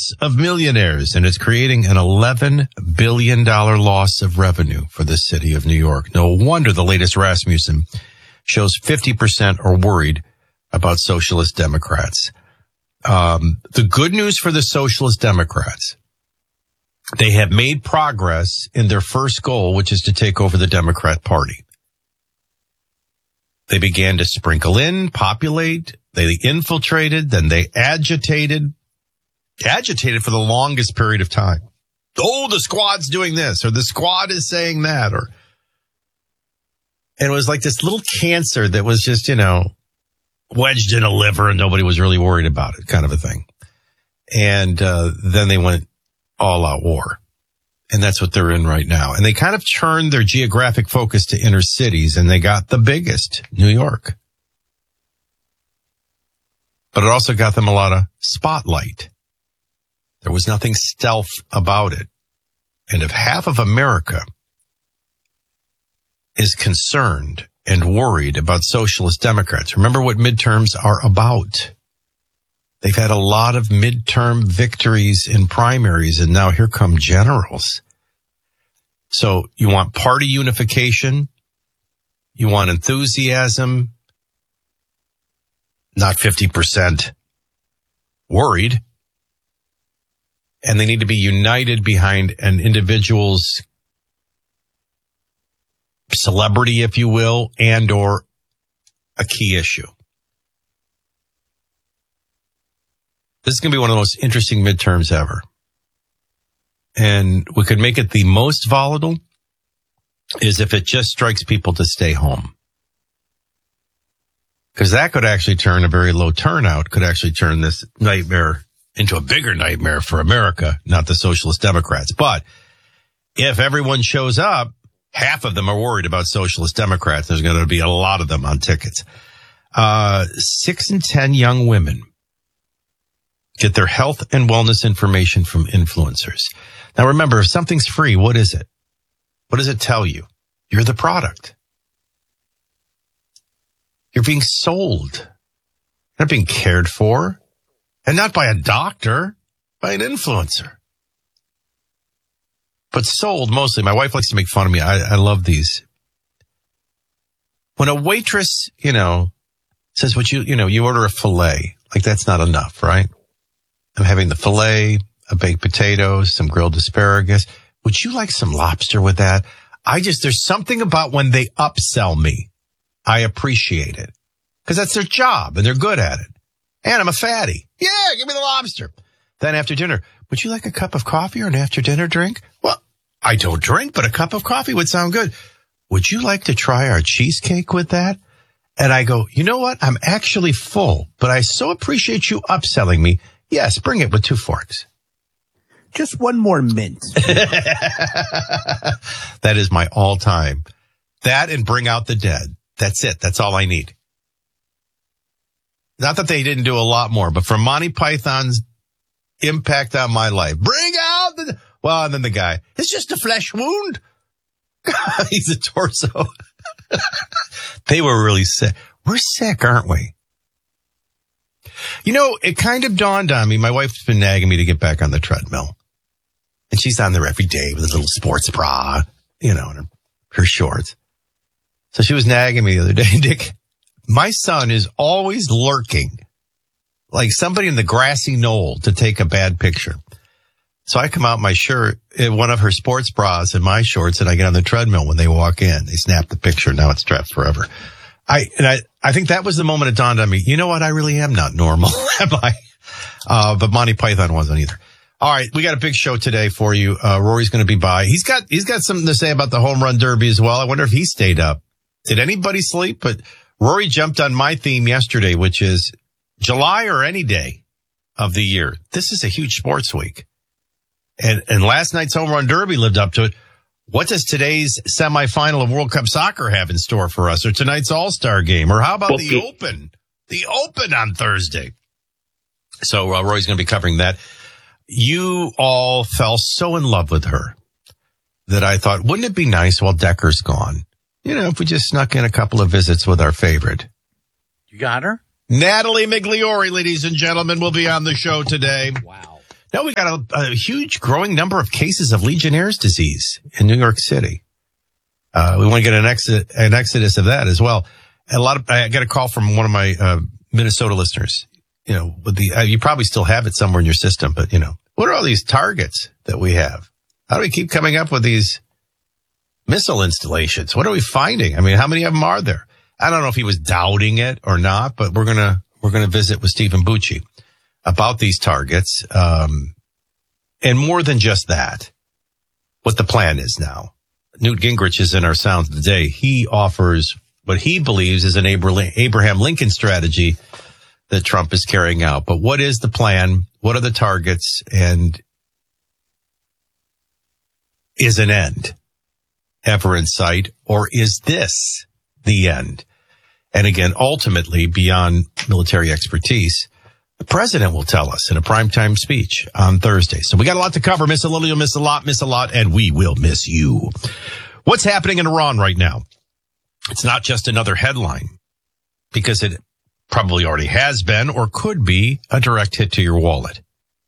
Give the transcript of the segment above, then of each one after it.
loss of millionaires, and it's creating an $11 billion loss of revenue for the city of New York. No wonder the latest Rasmussen shows 50% are worried about socialist Democrats. The good news for the socialist Democrats, they have made progress in their first goal, which is to take over the Democrat Party. They began to sprinkle in, populate, they infiltrated, then they agitated for the longest period of time. Oh, the squad's doing this, or the squad is saying that, and it was like this little cancer that was just, wedged in a liver and nobody was really worried about it, kind of a thing. And then they went all-out war. And that's what they're in right now. And they kind of turned their geographic focus to inner cities, and they got the biggest, New York. But it also got them a lot of spotlight. There was nothing stealth about it. And if half of America is concerned and worried about socialist Democrats, remember what midterms are about. They've had a lot of midterm victories in primaries, and now here come generals. So you want party unification, you want enthusiasm, not 50% worried, and they need to be united behind an individual's celebrity, if you will, and or a key issue. This is going to be one of the most interesting midterms ever. And we could make it the most volatile is if it just strikes people to stay home. Because that could actually turn a very low turnout, could actually turn this nightmare into a bigger nightmare for America, not the socialist Democrats. But if everyone shows up, half of them are worried about socialist Democrats. There's going to be a lot of them on tickets. 6 in 10 young women get their health and wellness information from influencers. Now remember, if something's free, what is it? What does it tell you? You're the product. You're being sold. You're not being cared for. And not by a doctor, by an influencer. But sold mostly. My wife likes to make fun of me. I love these. When a waitress, says what you order a filet, like that's not enough, right? I'm having the filet, a baked potato, some grilled asparagus. Would you like some lobster with that? There's something about when they upsell me. I appreciate it. Because that's their job and they're good at it. And I'm a fatty. Yeah, give me the lobster. Then after dinner, would you like a cup of coffee or an after dinner drink? Well, I don't drink, but a cup of coffee would sound good. Would you like to try our cheesecake with that? And I go, you know what? I'm actually full, but I so appreciate you upselling me. Yes, bring it with 2 forks. Just one more mint. That is my all-time. That and Bring Out the Dead. That's it. That's all I need. Not that they didn't do a lot more, but from Monty Python's impact on my life. Bring out the... Well, and then the guy, it's just a flesh wound. He's a torso. They were really sick. We're sick, aren't we? It kind of dawned on me. My wife's been nagging me to get back on the treadmill. And she's on there every day with a little sports bra, and her shorts. So she was nagging me the other day. Dick, my son is always lurking, like somebody in the grassy knoll to take a bad picture. So I come out my shirt, one of her sports bras and my shorts, and I get on the treadmill when they walk in. They snap the picture. Now it's trapped forever. I think that was the moment it dawned on me. You know what? I really am not normal, am I? But Monty Python wasn't either. All right. We got a big show today for you. Rory's going to be by. He's got something to say about the home run derby as well. I wonder if he stayed up. Did anybody sleep? But Rory jumped on my theme yesterday, which is July or any day of the year. This is a huge sports week. And last night's home run derby lived up to it. What does today's semifinal of World Cup soccer have in store for us, or tonight's All-Star game, or how about the Open? The Open on Thursday. So Roy's going to be covering that. You all fell so in love with her that I thought, wouldn't it be nice while Decker's gone? If we just snuck in a couple of visits with our favorite. You got her? Natalie Migliori, ladies and gentlemen, will be on the show today. Wow. Now we got a huge growing number of cases of Legionnaire's disease in New York City. We want to get an exodus of that as well. I got a call from one of my Minnesota listeners. You know, with you probably still have it somewhere in your system, but you know, what are all these targets that we have? How do we keep coming up with these missile installations? What are we finding? I mean, how many of them are there? I don't know if he was doubting it or not, but we're gonna visit with Stephen Bucci about these targets, and more than just that, what the plan is now. Newt Gingrich is in our Sounds of the Day. He offers what he believes is an Abraham Lincoln strategy that Trump is carrying out. But what is the plan? What are the targets? And is an end ever in sight? Or is this the end? And again, ultimately, beyond military expertise, the president will tell us in a primetime speech on Thursday. So we got a lot to cover. Miss a little, you'll miss a lot, and we will miss you. What's happening in Iran right now? It's not just another headline, because it probably already has been or could be a direct hit to your wallet.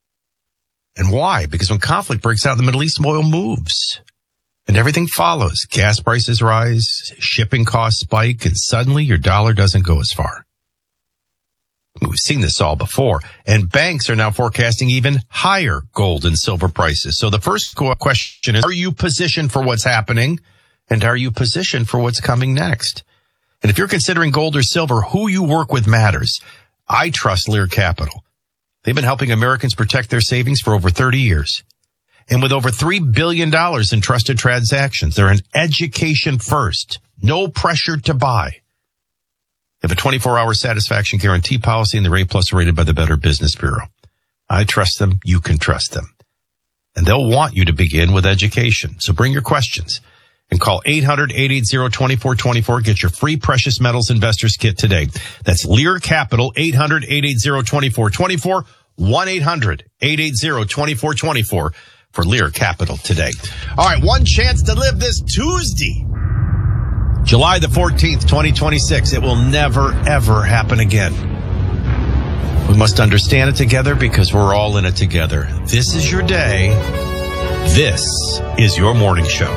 And why? Because when conflict breaks out in the Middle East, oil moves and everything follows. Gas prices rise, shipping costs spike, and suddenly your dollar doesn't go as far. We've seen this all before, and banks are now forecasting even higher gold and silver prices. So the first question is, are you positioned for what's happening? And are you positioned for what's coming next? And if you're considering gold or silver, who you work with matters. I trust Lear Capital. They've been helping Americans protect their savings for over 30 years. And with over $3 billion in trusted transactions, they're an education first, no pressure to buy. They have a 24-hour satisfaction guarantee policy, and they're A+ rated by the Better Business Bureau. I trust them. You can trust them. And they'll want you to begin with education. So bring your questions and call 800-880-2424. Get your free precious metals investors kit today. That's Lear Capital, 800-880-2424, 1-800-880-2424 for Lear Capital today. All right, one chance to live this Tuesday, July the 14th, 2026. It will never, ever happen again. We must understand it together because we're all in it together. This is your day. This is your morning show.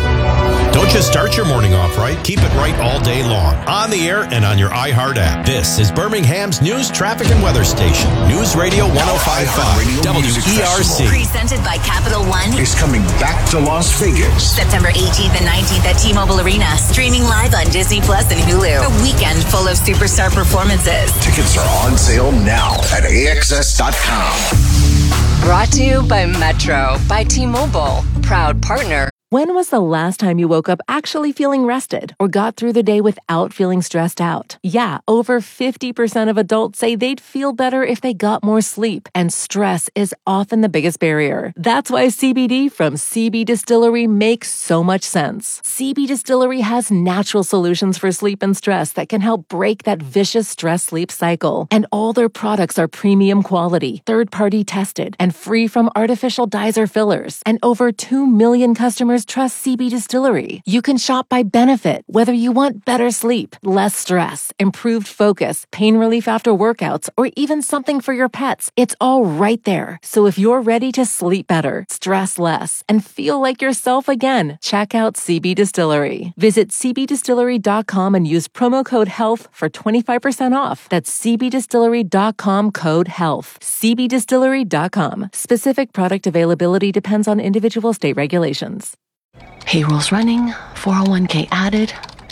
Don't just start your morning off right. Keep it right all day long. On the air and on your iHeart app. This is Birmingham's news, traffic, and weather station. News Radio 105.5 WERC. Presented by Capital One. Is coming back to Las Vegas. September 18th and 19th at T-Mobile Arena. Streaming live on Disney Plus and Hulu. A weekend full of superstar performances. Tickets are on sale now at AXS.com. Brought to you by Metro by T-Mobile. Proud partner. When was the last time you woke up actually feeling rested or got through the day without feeling stressed out? Yeah, over 50% of adults say they'd feel better if they got more sleep, and stress is often the biggest barrier. That's why CBD from CB Distillery makes so much sense. CB Distillery has natural solutions for sleep and stress that can help break that vicious stress-sleep cycle. And all their products are premium quality, third-party tested, and free from artificial dyes or fillers. And over 2 million customers trust CB Distillery. You can shop by benefit, whether you want better sleep, less stress, improved focus, pain relief after workouts, or even something for your pets. It's all right there. So if you're ready to sleep better, stress less, and feel like yourself again, check out CB Distillery. Visit cbdistillery.com and use promo code HEALTH for 25% off. That's cbdistillery.com, code HEALTH. cbdistillery.com. Specific product availability depends on individual state regulations. Payroll's running, 401k added.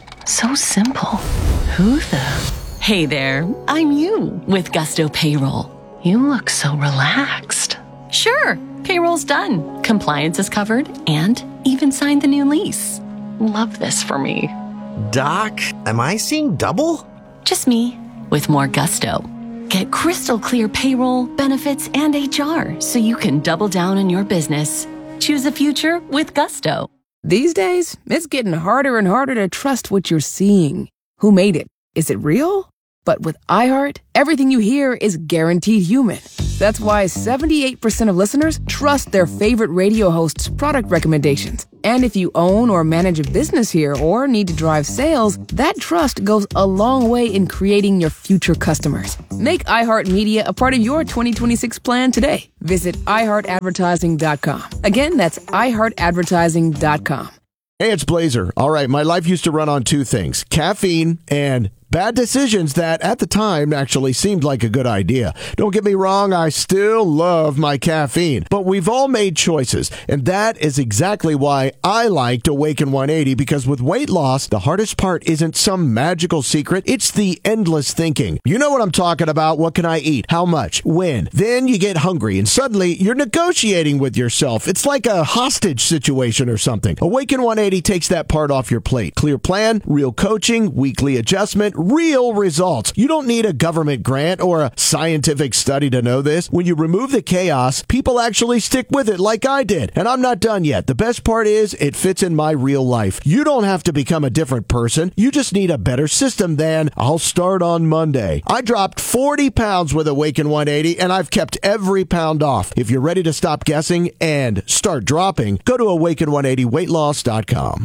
So simple. Who the? Hey there, I'm you with Gusto Payroll. You look so relaxed. Sure, payroll's done. Compliance is covered and even signed the new lease. Love this for me. Doc, am I seeing double? Just me with more Gusto. Get crystal clear payroll, benefits, and HR so you can double down on your business. Choose a future with Gusto. These days, it's getting harder and harder to trust what you're seeing. Who made it? Is it real? But with iHeart, everything you hear is guaranteed human. That's why 78% of listeners trust their favorite radio hosts' product recommendations. And if you own or manage a business here or need to drive sales, that trust goes a long way in creating your future customers. Make iHeartMedia a part of your 2026 plan today. Visit iHeartAdvertising.com. Again, that's iHeartAdvertising.com. Hey, it's Blazer. All right, my life used to run on two things, caffeine and bad decisions that at the time actually seemed like a good idea. Don't get me wrong, I still love my caffeine, but we've all made choices, and that is exactly why I liked Awaken 180, because with weight loss, the hardest part isn't some magical secret, it's the endless thinking. You know what I'm talking about. What can I eat? How much? When? Then you get hungry, and suddenly you're negotiating with yourself. It's like a hostage situation or something. Awaken 180 takes that part off your plate. Clear plan, real coaching, weekly adjustment, real results. You don't need a government grant or a scientific study to know this. When you remove the chaos, people actually stick with it like I did. And I'm not done yet. The best part is it fits in my real life. You don't have to become a different person. You just need a better system than I'll start on Monday. I dropped 40 pounds with Awaken 180 and I've kept every pound off. If you're ready to stop guessing and start dropping, go to awaken180weightloss.com.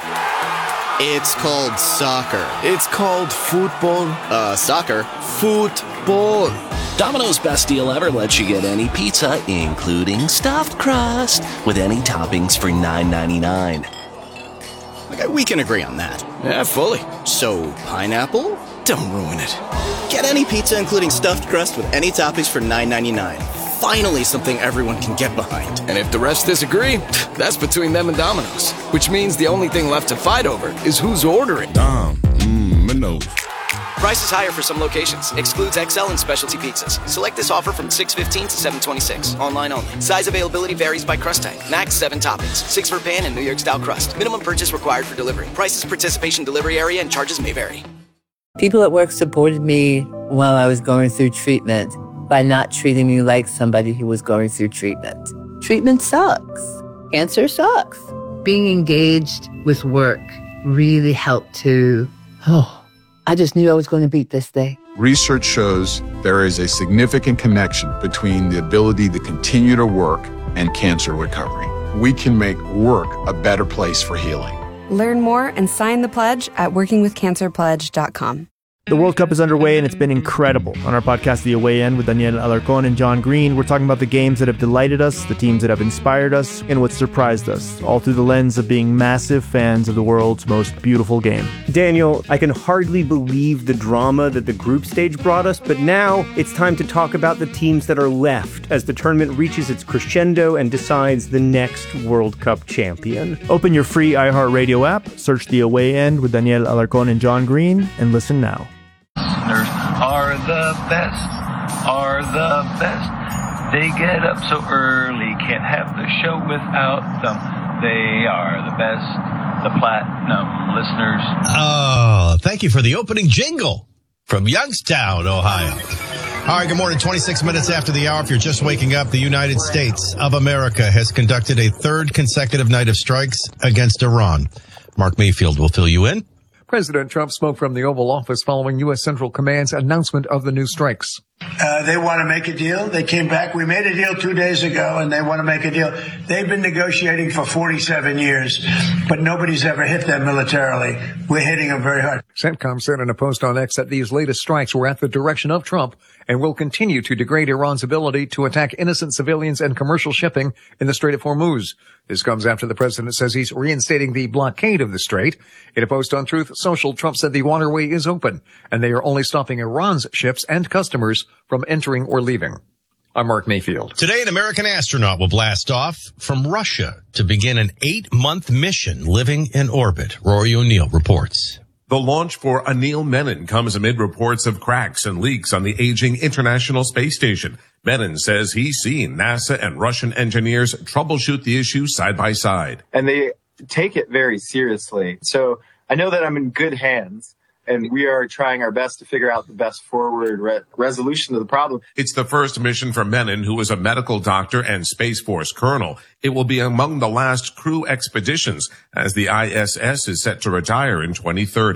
It's called soccer. It's called football. Soccer. Football. Domino's best deal ever lets you get any pizza, including stuffed crust, with any toppings for $9.99. Okay, we can agree on that. Yeah, fully. So, pineapple? Don't ruin it. Get any pizza, including stuffed crust, with any toppings for $9.99. Finally, something everyone can get behind. And if the rest disagree, that's between them and Domino's. Which means the only thing left to fight over is who's ordering. Domino's. Price is higher for some locations. Excludes XL and specialty pizzas. Select this offer from 6/15 to 7/26. Online only. Size availability varies by crust type. Max 7 toppings. 6 for pan and New York style crust. Minimum purchase required for delivery. Prices, participation, delivery area, and charges may vary. People at work supported me while I was going through treatment by not treating me like somebody who was going through treatment. Treatment sucks. Cancer sucks. Being engaged with work really helped to, I just knew I was going to beat this thing. Research shows there is a significant connection between the ability to continue to work and cancer recovery. We can make work a better place for healing. Learn more and sign the pledge at workingwithcancerpledge.com. The World Cup is underway and it's been incredible. On our podcast, The Away End, with Daniel Alarcón and John Green, we're talking about the games that have delighted us, the teams that have inspired us, and what surprised us, all through the lens of being massive fans of the world's most beautiful game. Daniel, I can hardly believe the drama that the group stage brought us, but now it's time to talk about the teams that are left as the tournament reaches its crescendo and decides the next World Cup champion. Open your free iHeartRadio app, search The Away End with Daniel Alarcón and John Green, and listen now. Are the best. They get up so early, can't have the show without them. They are the best, the platinum listeners. Oh, thank you for the opening jingle from Youngstown, Ohio. All right, good morning. 26 minutes after the hour. If you're just waking up, the United States of America has conducted a third consecutive night of strikes against Iran. Mark Mayfield will fill you in. President Trump spoke from the Oval Office following U.S. Central Command's announcement of the new strikes. They want to make a deal. They came back. We made a deal 2 days ago, and they want to make a deal. They've been negotiating for 47 years, but nobody's ever hit them militarily. We're hitting them very hard. CENTCOM said in a post on X that these latest strikes were at the direction of Trump and will continue to degrade Iran's ability to attack innocent civilians and commercial shipping in the Strait of Hormuz. This comes after the president says he's reinstating the blockade of the strait. In a post on Truth Social, Trump said the waterway is open and they are only stopping Iran's ships and customers from entering or leaving. I'm Mark Mayfield. Today, an American astronaut will blast off from Russia to begin an 8-month mission living in orbit. Rory O'Neill reports. The launch for Anil Menon comes amid reports of cracks and leaks on the aging International Space Station. Menon says he's seen NASA and Russian engineers troubleshoot the issue side by side. And they take it very seriously. So I know that I'm in good hands, and we are trying our best to figure out the best forward resolution to the problem. It's the first mission for Menon, who is a medical doctor and Space Force colonel. It will be among the last crew expeditions, as the ISS is set to retire in 2030.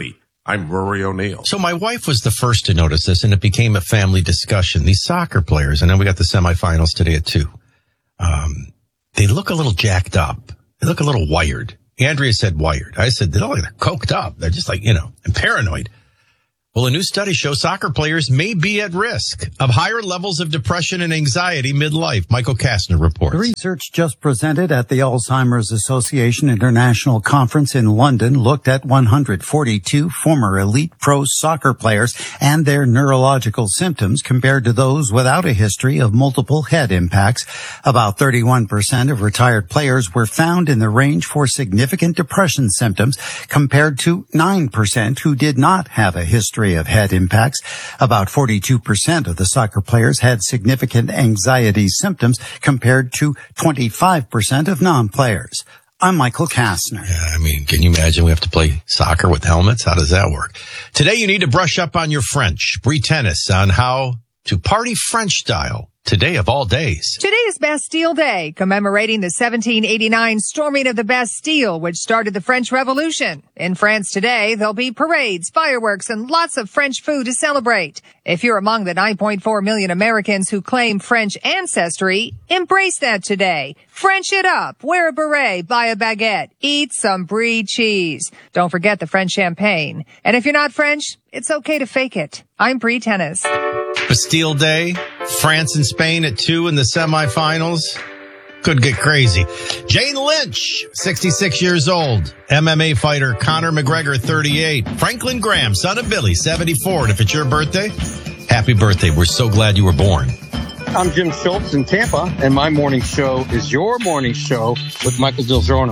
I'm Rory O'Neill. So my wife was the first to notice this, and it became a family discussion. These soccer players, and then we got the semifinals today at 2. They look a little jacked up. They look a little wired. Andrea said wired. I said, they're coked up. They're just like, and paranoid. Well, a new study shows soccer players may be at risk of higher levels of depression and anxiety midlife. Michael Kastner reports. The research just presented at the Alzheimer's Association International Conference in London looked at 142 former elite pro soccer players and their neurological symptoms compared to those without a history of multiple head impacts. About 31% of retired players were found in the range for significant depression symptoms compared to 9% who did not have a history of head impacts. About 42% of the soccer players had significant anxiety symptoms compared to 25% of non-players. I'm Michael Kastner. Yeah, can you imagine we have to play soccer with helmets? How does that work? Today you need to brush up on your French. Bree Tennis on how to party French style. Today of all days. Today is Bastille Day, commemorating the 1789 storming of the Bastille, which started the French Revolution. In France today, there'll be parades, fireworks, and lots of French food to celebrate. If you're among the 9.4 million Americans who claim French ancestry, embrace that today. French it up, wear a beret, buy a baguette, eat some brie cheese. Don't forget the French champagne. And if you're not French, it's okay to fake it. I'm Bree Tennis. Bastille Day, France and Spain at 2 in the semifinals. Could get crazy. Jane Lynch, 66 years old. MMA fighter Conor McGregor, 38. Franklin Graham, son of Billy, 74. And if it's your birthday, happy birthday. We're so glad you were born. I'm Jim Schultz in Tampa, and my morning show is your morning show with Michael Del Giorno.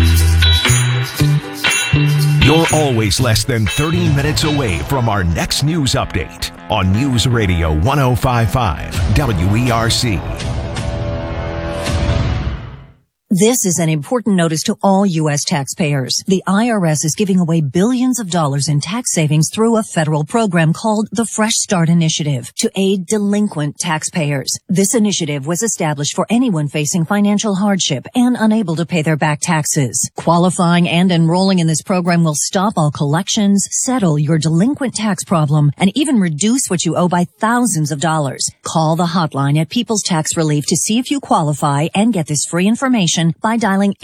You're always less than 30 minutes away from our next news update on News Radio 105.5 WERC. This is an important notice to all U.S. taxpayers. The IRS is giving away billions of dollars in tax savings through a federal program called the Fresh Start Initiative to aid delinquent taxpayers. This initiative was established for anyone facing financial hardship and unable to pay their back taxes. Qualifying and enrolling in this program will stop all collections, settle your delinquent tax problem, and even reduce what you owe by thousands of dollars. Call the hotline at People's Tax Relief to see if you qualify and get this free information by dialing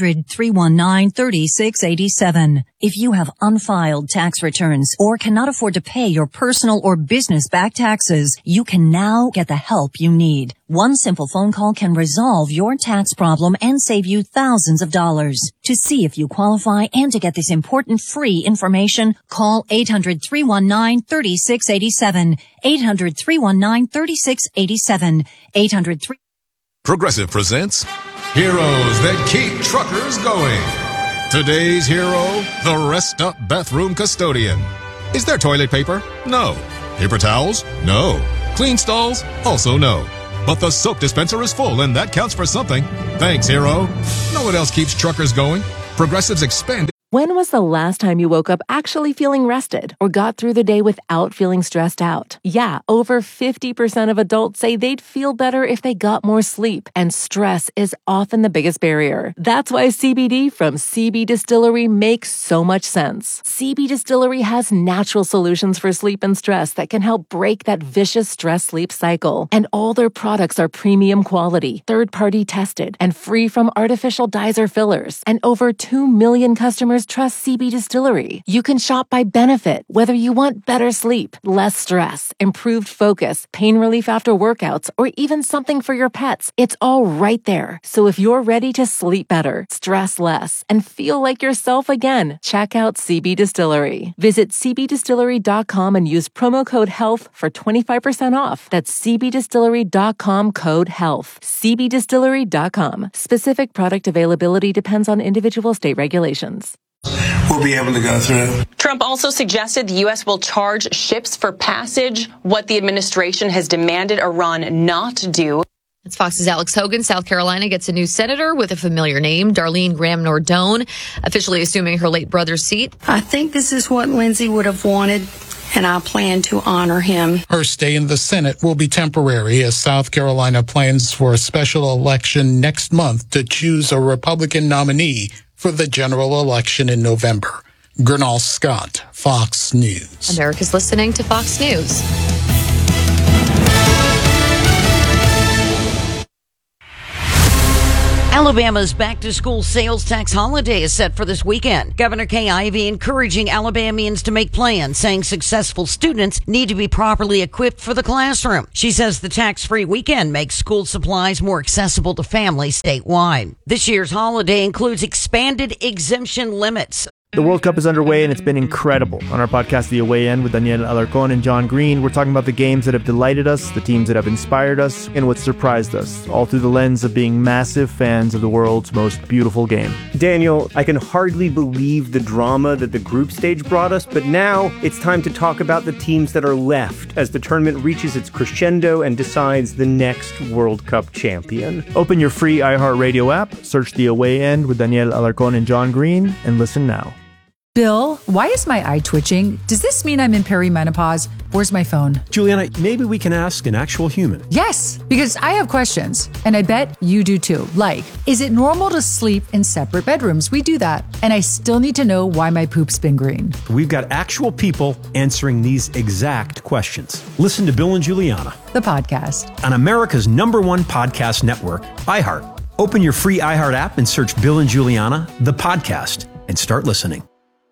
800-319-3687. If you have unfiled tax returns or cannot afford to pay your personal or business back taxes, you can now get the help you need. One simple phone call can resolve your tax problem and save you thousands of dollars. To see if you qualify and to get this important free information, call 800-319-3687. 800-319-3687. 800-3... Progressive presents Heroes That Keep Truckers Going. Today's hero, the Rest Up Bathroom Custodian. Is there toilet paper? No. Paper towels? No. Clean stalls? Also no. But the soap dispenser is full, and that counts for something. Thanks, hero. No one else keeps truckers going. Progressive's expanded. When was the last time you woke up actually feeling rested or got through the day without feeling stressed out? Yeah, over 50% of adults say they'd feel better if they got more sleep, and stress is often the biggest barrier. That's why CBD from CB Distillery makes so much sense. CB Distillery has natural solutions for sleep and stress that can help break that vicious stress-sleep cycle. And all their products are premium quality, third-party tested, and free from artificial dyes or fillers. And over 2 million customers trust CB Distillery. You can shop by benefit, whether you want better sleep, less stress, improved focus, pain relief after workouts, or even something for your pets. It's all right there. So if you're ready to sleep better, stress less, and feel like yourself again, check out CB Distillery. Visit cbdistillery.com and use promo code HEALTH for 25% off. That's cbdistillery.com code HEALTH. cbdistillery.com. Specific product availability depends on individual state regulations. We'll be able to go through. Trump also suggested the U.S. will charge ships for passage, what the administration has demanded Iran not do. It's Fox's Alex Hogan. South Carolina gets a new senator with a familiar name, Darlene Graham Nordone, officially assuming her late brother's seat. I think this is what Lindsey would have wanted, and I plan to honor him. Her stay in the Senate will be temporary as South Carolina plans for a special election next month to choose a Republican nominee for the general election in November. Gernal Scott, Fox News. America's listening to Fox News. Alabama's back-to-school sales tax holiday is set for this weekend. Governor Kay Ivey encouraging Alabamians to make plans, saying successful students need to be properly equipped for the classroom. She says the tax-free weekend makes school supplies more accessible to families statewide. This year's holiday includes expanded exemption limits. The World Cup is underway and it's been incredible. On our podcast, The Away End, with Daniel Alarcón and John Green, we're talking about the games that have delighted us, the teams that have inspired us, and what surprised us, all through the lens of being massive fans of the world's most beautiful game. Daniel, I can hardly believe the drama that the group stage brought us, but now it's time to talk about the teams that are left as the tournament reaches its crescendo and decides the next World Cup champion. Open your free iHeartRadio app, search The Away End with Daniel Alarcón and John Green, and listen now. Bill, why is my eye twitching? Does this mean I'm in perimenopause? Where's my phone? Juliana, maybe we can ask an actual human. Yes, because I have questions, and I bet you do too. Like, is it normal to sleep in separate bedrooms? We do that. And I still need to know why my poop's been green. We've got actual people answering these exact questions. Listen to Bill and Juliana, the podcast, on America's #1 podcast network, iHeart. Open your free iHeart app and search Bill and Juliana, the podcast, and start listening.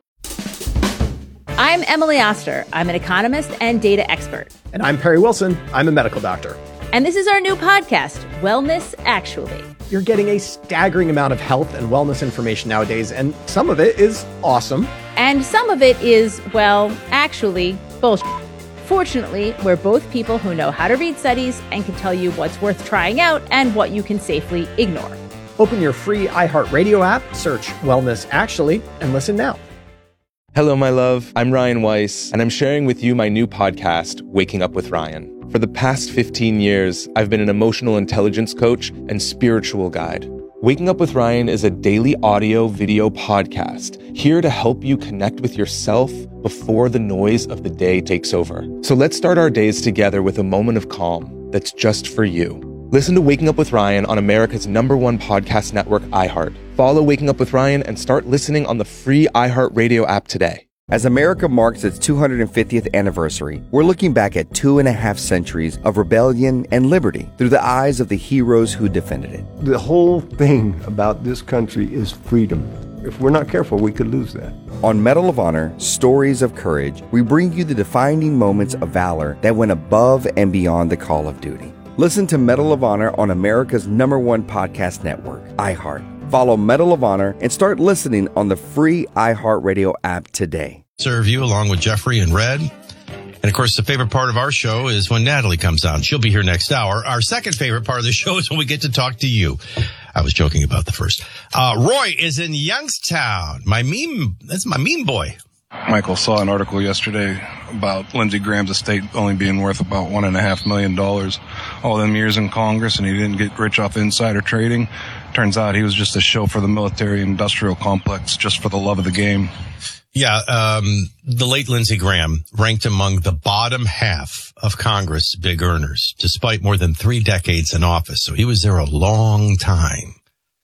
I'm Emily Oster. I'm an economist and data expert. And I'm Perry Wilson. I'm a medical doctor. And this is our new podcast, Wellness Actually. You're getting a staggering amount of health and wellness information nowadays, and some of it is awesome. And some of it is, well, actually, bullshit. Fortunately, we're both people who know how to read studies and can tell you what's worth trying out and what you can safely ignore. Open your free iHeartRadio app, search Wellness Actually, and listen now. Hello, my love. I'm Ryan Weiss, and I'm sharing with you my new podcast, Waking Up with Ryan. For the past 15 years, I've been an emotional intelligence coach and spiritual guide. Waking Up with Ryan is a daily audio-video podcast here to help you connect with yourself before the noise of the day takes over. So let's start our days together with a moment of calm that's just for you. Listen to Waking Up with Ryan on America's #1 podcast network, iHeart. Follow Waking Up with Ryan and start listening on the free iHeartRadio app today. As America marks its 250th anniversary, we're looking back at 2.5 centuries of rebellion and liberty through the eyes of the heroes who defended it. The whole thing about this country is freedom. If we're not careful, we could lose that. On Medal of Honor, Stories of Courage, we bring you the defining moments of valor that went above and beyond the call of duty. Listen to Medal of Honor on America's #1 podcast network, iHeart. Follow Medal of Honor and start listening on the free iHeartRadio app today. Serve you along with Jeffrey and Red. And of course, the favorite part of our show is when Natalie comes on. She'll be here next hour. Our second favorite part of the show is when we get to talk to you. I was joking about the first. Roy is in Youngstown. That's my meme boy. Michael saw an article yesterday about Lindsey Graham's estate only being worth about $1.5 million. All them years in Congress, and he didn't get rich off insider trading. Turns out he was just a show for the military-industrial complex, just for the love of the game. Yeah, the late Lindsey Graham ranked among the bottom half of Congress big earners, despite more than 3 decades in office. So he was there a long time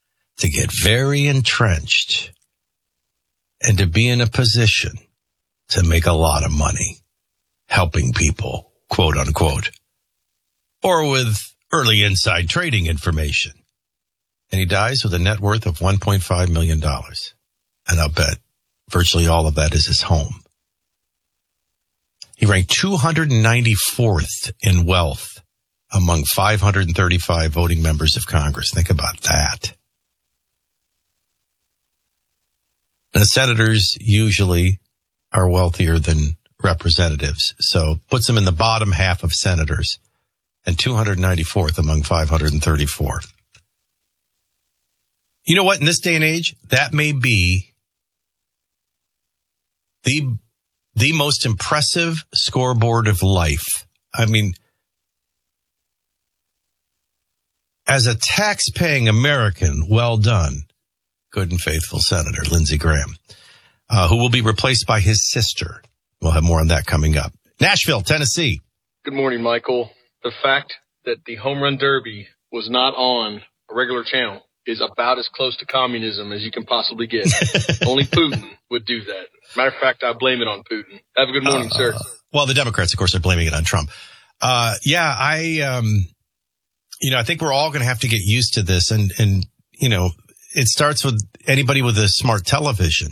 to get very entrenched and to be in a position to make a lot of money helping people, quote unquote, or with early inside trading information. And he dies with a net worth of $1.5 million. And I'll bet virtually all of that is his home. He ranked 294th in wealth among 535 voting members of Congress. Think about that. And the senators usually are wealthier than representatives, so puts them in the bottom half of senators and 294th among 534. You know what? In this day and age, that may be the most impressive scoreboard of life. I mean, as a tax-paying American, well done. Good and faithful Senator Lindsey Graham, who will be replaced by his sister. We'll have more on that coming up. Nashville, Tennessee. Good morning, Michael. The fact that the Home Run Derby was not on a regular channel is about as close to communism as you can possibly get. Only Putin would do that. Matter of fact, I blame it on Putin. Have a good morning, sir. Well, the Democrats, of course, are blaming it on Trump. I think we're all going to have to get used to this. And, it starts with anybody with a smart television.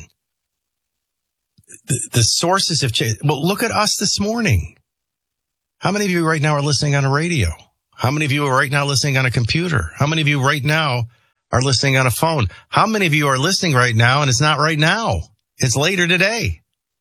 The sources have changed. Well, look at us this morning. How many of you right now are listening on a radio? How many of you are right now listening on a computer? How many of you right now are listening on a phone? How many of you are listening right now and it's not right now? It's later today.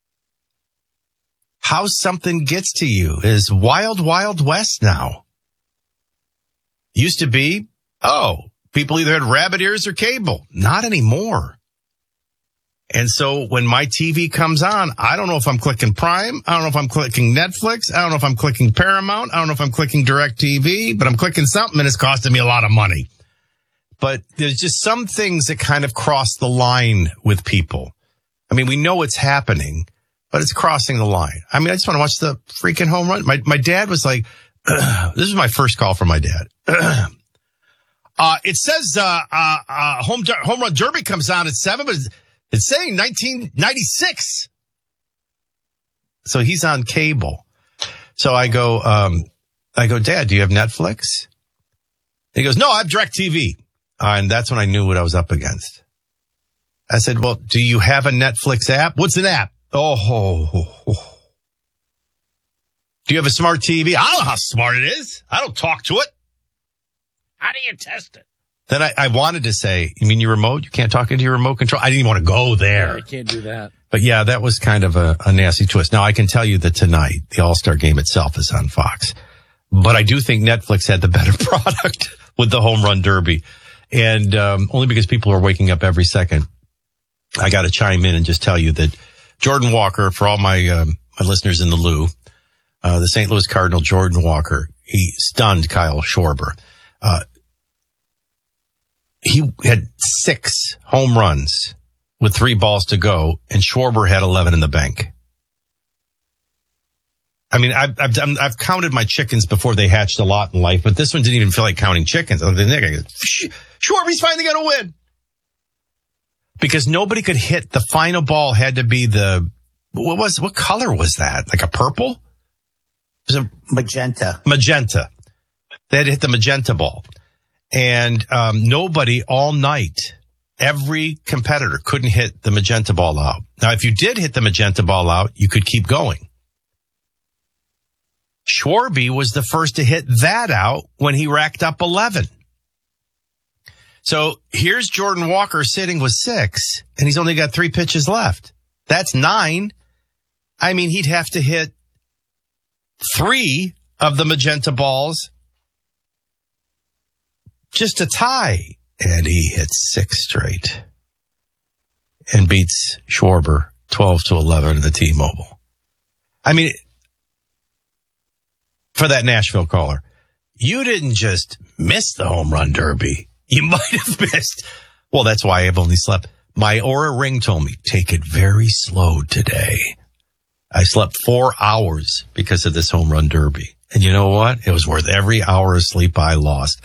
How something gets to you is wild, wild west now. Used to be, people either had rabbit ears or cable. Not anymore. And so when my TV comes on, I don't know if I'm clicking Prime. I don't know if I'm clicking Netflix. I don't know if I'm clicking Paramount. I don't know if I'm clicking DirecTV, but I'm clicking something and it's costing me a lot of money. But there's just some things that kind of cross the line with people. I mean, we know it's happening, but it's crossing the line. I mean, I just want to watch the freaking home run. My dad was like, this is my first call from my dad. It says, home run derby comes on at 7, but it's saying 1996. So he's on cable. So I go, Dad, do you have Netflix? He goes, no, I have DirecTV. And that's when I knew what I was up against. I said, well, do you have a Netflix app? What's an app? Do you have a smart TV? I don't know how smart it is. I don't talk to it. How do you test it? Then I wanted to say, you mean your remote? You can't talk into your remote control? I didn't even want to go there. I can't do that. But yeah, that was kind of a nasty twist. Now, I can tell you that tonight, the All-Star game itself is on Fox. But I do think Netflix had the better product with the home run derby. And only because people are waking up every second, I got to chime in and just tell you that Jordan Walker, for all my listeners in the Lou, the St. Louis Cardinal, Jordan Walker, he stunned Kyle Schwarber. He had 6 home runs with 3 balls to go, and Schwarber had 11 in the bank. I mean, I've counted my chickens before they hatched a lot in life, but this one didn't even feel like counting chickens. Schwarber's finally going to win. Because nobody could hit. The final ball had to be what color was that? Like a purple? It was a magenta. Magenta. They had to hit the magenta ball. And nobody all night, every competitor couldn't hit the magenta ball out. Now, if you did hit the magenta ball out, you could keep going. Schwarber was the first to hit that out when he racked up 11. So here's Jordan Walker sitting with 6, and he's only got 3 pitches left. That's 9. I mean, he'd have to hit 3 of the magenta balls just to tie. And he hits 6 straight and beats Schwarber 12-11 in the T-Mobile. I mean, for that Nashville caller, you didn't just miss the home run derby. You might have missed. Well, that's why I've only slept. My Oura Ring told me, take it very slow today. I slept 4 hours because of this home run derby. And you know what? It was worth every hour of sleep I lost.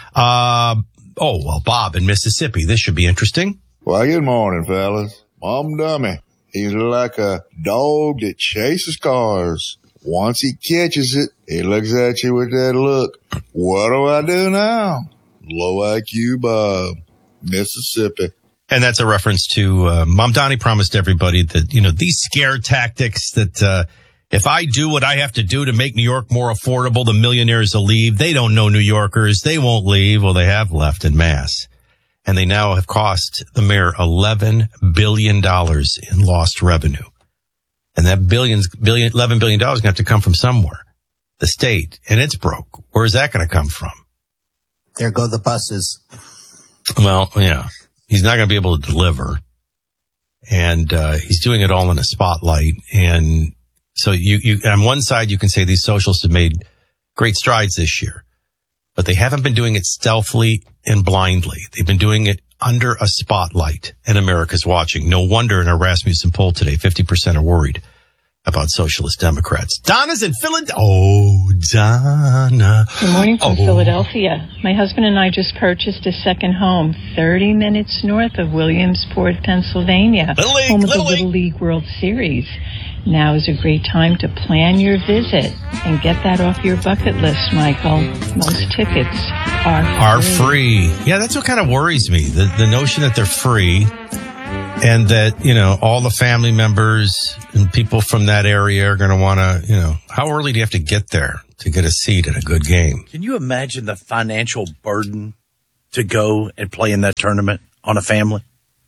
Bob in Mississippi. This should be interesting. Well, good morning, fellas. Mom Dummy. He's like a dog that chases cars. Once he catches it, he looks at you with that look. What do I do now? Low IQ Bob, Mississippi. And that's a reference to Mom Donnie promised everybody that, these scare tactics that if I do what I have to do to make New York more affordable, the millionaires will leave. They don't know New Yorkers. They won't leave. Well, they have left en masse. And they now have cost the mayor $11 billion in lost revenue. And that $11 billion is going to have to come from somewhere. The state. And it's broke. Where is that going to come from? There go the buses. Well, yeah. He's not going to be able to deliver. And he's doing it all in a spotlight. And so you on one side, you can say these socialists have made great strides this year. But they haven't been doing it stealthily and blindly. They've been doing it under a spotlight, and America's watching. No wonder in our Rasmussen poll today, 50% are worried about socialist Democrats. Donna's in Philadelphia. Oh, Donna. Good morning from Philadelphia. My husband and I just purchased a second home 30 minutes north of Williamsport, Pennsylvania, home of the Little League World Series. Now is a great time to plan your visit and get that off your bucket list, Michael. Most tickets are free. Yeah, that's what kind of worries me. The notion that they're free and that, all the family members and people from that area are going to want to, how early do you have to get there to get a seat at a good game? Can you imagine the financial burden to go and play in that tournament on a family?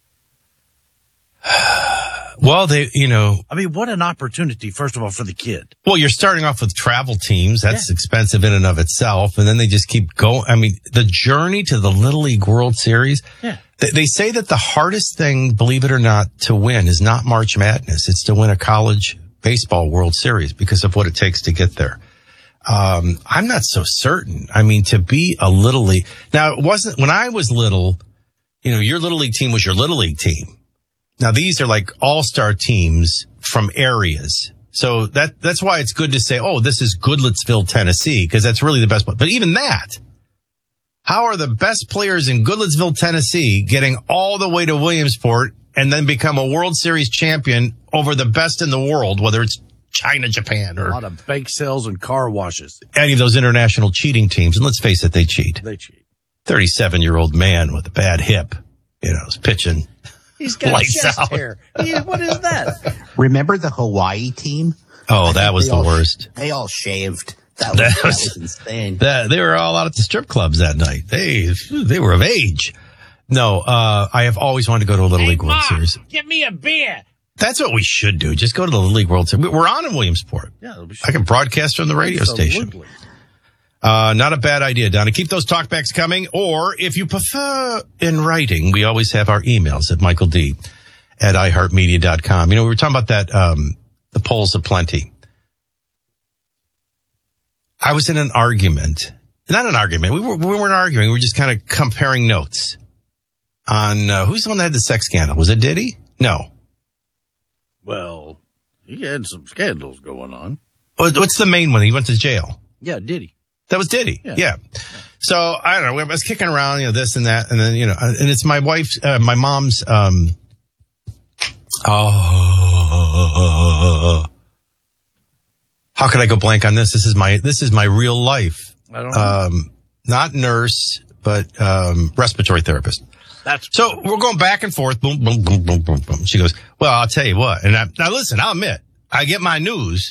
Well, I mean, what an opportunity, first of all, for the kid. Well, you're starting off with travel teams. That's expensive in and of itself. And then they just keep going. I mean, the journey to the Little League World Series. Yeah. They say that the hardest thing, believe it or not, to win is not March Madness. It's to win a college baseball World Series because of what it takes to get there. I'm not so certain. I mean, to be a Little League. Now, it wasn't when I was little, your Little League team was your Little League team. Now, these are like all-star teams from areas. So that's why it's good to say, oh, this is Goodlettsville, Tennessee, because that's really the best one. But even that, how are the best players in Goodlettsville, Tennessee getting all the way to Williamsport and then become a World Series champion over the best in the world, whether it's China, Japan, or a lot of bake sales and car washes. Any of those international cheating teams. And let's face it, they cheat. 37-year-old man with a bad hip, is pitching. He's got lights chest out. hair. What is that? Remember the Hawaii team? Oh, that was the worst. They all shaved. That was insane. They were all out at the strip clubs that night. They were of age. No, I have always wanted to go to a Little League World Series. Give me a beer. That's what we should do. Just go to the Little League World Series. We're on in Williamsport. Yeah, I can broadcast from the radio station. Not a bad idea, Donna. Keep those talkbacks coming. Or if you prefer in writing, we always have our emails at michaeld@iheartmedia.com. We were talking about that, the polls of plenty. I was in an argument. Not an argument. We weren't arguing. We were just kind of comparing notes on who's the one that had the sex scandal. Was it Diddy? No. Well, he had some scandals going on. What's the main one? He went to jail. Yeah, Diddy. That was Diddy. Yeah. So I don't know. I was kicking around, this and that. And then, and it's my wife's, my mom's, how could I go blank on this? This is my real life. I don't know. Not nurse, but, respiratory therapist. So we're going back and forth. Boom, boom, boom, boom, boom, boom. She goes, well, I'll tell you what. And now listen, I'll admit, I get my news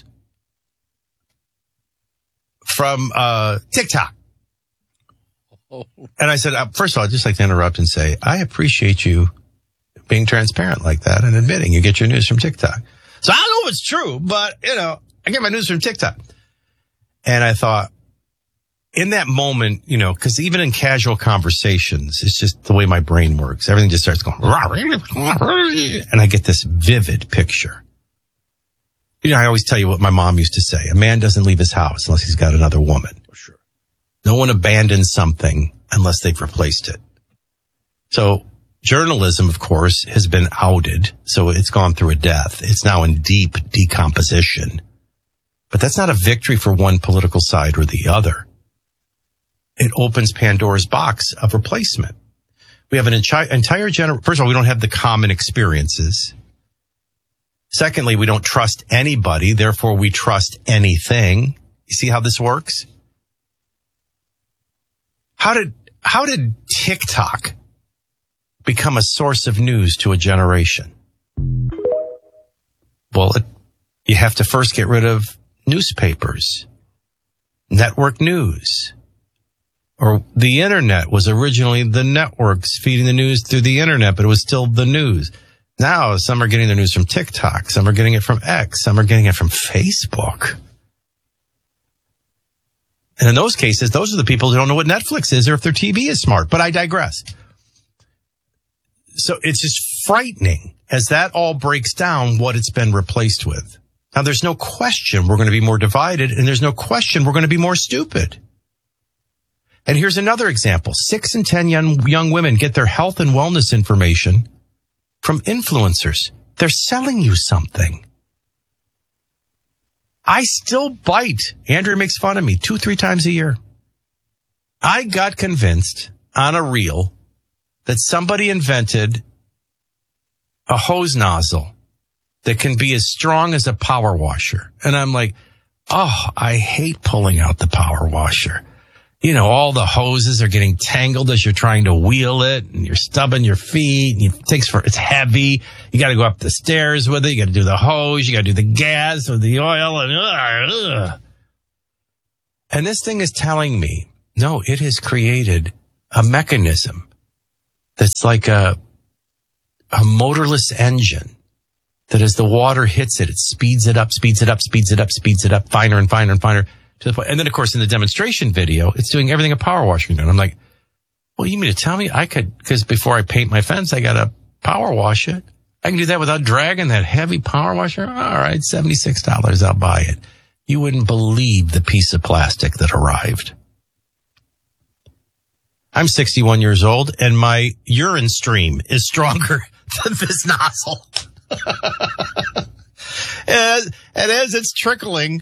from TikTok. And I said, first of all, I'd just like to interrupt and say, I appreciate you being transparent like that and admitting you get your news from TikTok. So I don't know if it's true, but, I get my news from TikTok. And I thought, in that moment, because even in casual conversations, it's just the way my brain works. Everything just starts going, and I get this vivid picture. I always tell you what my mom used to say. A man doesn't leave his house unless he's got another woman. For sure. No one abandons something unless they've replaced it. So journalism, of course, has been outed. So it's gone through a death. It's now in deep decomposition. But that's not a victory for one political side or the other. It opens Pandora's box of replacement. We have an entire generation. First of all, we don't have the common experiences. Secondly, we don't trust anybody. Therefore, we trust anything. You see how this works? How did TikTok become a source of news to a generation? Well, you have to first get rid of newspapers, network news, or the internet was originally the networks feeding the news through the internet, but it was still the news. Now, some are getting their news from TikTok, some are getting it from X, some are getting it from Facebook. And in those cases, those are the people who don't know what Netflix is or if their TV is smart. But I digress. So it's just frightening as that all breaks down what it's been replaced with. Now, there's no question we're going to be more divided, and there's no question we're going to be more stupid. And here's another example. 6 in 10 young women get their health and wellness information from influencers. They're selling you something. I still bite. Andrea makes fun of me 2-3 times a year. I got convinced on a reel that somebody invented a hose nozzle that can be as strong as a power washer. And I'm like, oh, I hate pulling out the power washer. You know, all the hoses are getting tangled as you're trying to wheel it, and you're stubbing your feet, and it's heavy. You got to go up the stairs with it. You got to do the hose. You got to do the gas with the oil. And this thing is telling me, no, it has created a mechanism that's like a motorless engine that as the water hits it, it speeds it up, finer and finer and finer. To the point. And then, of course, in the demonstration video, it's doing everything a power washer can do. And I'm like, well, you mean to tell me I could, because before I paint my fence, I got to power wash it. I can do that without dragging that heavy power washer? All right, $76, I'll buy it. You wouldn't believe the piece of plastic that arrived. I'm 61 years old, and my urine stream is stronger than this nozzle. and as it's trickling,